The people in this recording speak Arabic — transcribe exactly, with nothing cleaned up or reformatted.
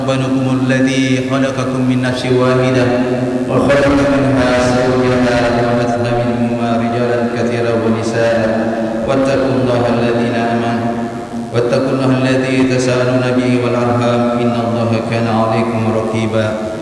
ربكم الذي خلقكم من نفس واحدة وخلق منها زوجها وبث منهما رجالا كثيرا ونساء واتقوا الله الذين آمنوا واتقوا الله الذي تساءلون به والأرحام إن الله كان عليكم رقيبا